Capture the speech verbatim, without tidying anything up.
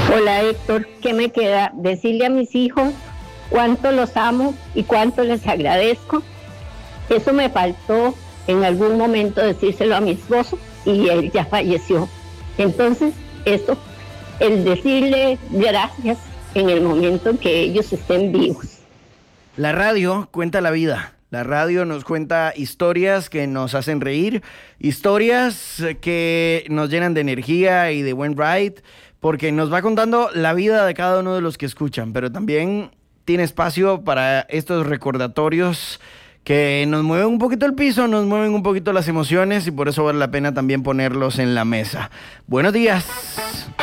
Hola Héctor, ¿qué me queda? Decirle a mis hijos cuánto los amo y cuánto les agradezco. Eso me faltó en algún momento decírselo a mi esposo y él ya falleció. Entonces, eso, el decirle gracias en el momento en que ellos estén vivos. La radio cuenta la vida. La radio nos cuenta historias que nos hacen reír, historias que nos llenan de energía y de buen ride, porque nos va contando la vida de cada uno de los que escuchan, pero también tiene espacio para estos recordatorios que nos mueven un poquito el piso, nos mueven un poquito las emociones y por eso vale la pena también ponerlos en la mesa. Buenos días.